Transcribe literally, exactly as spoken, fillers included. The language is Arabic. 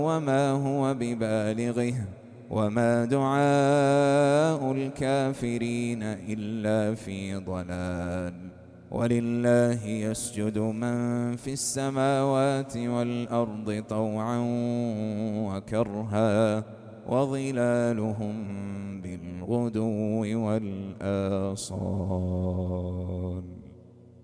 وما هو ببالغه وما دعاء الكافرين إلا في ضلال. ولله يسجد من في السماوات والأرض طوعا وكرها وظلالهم بالغدو والآصال.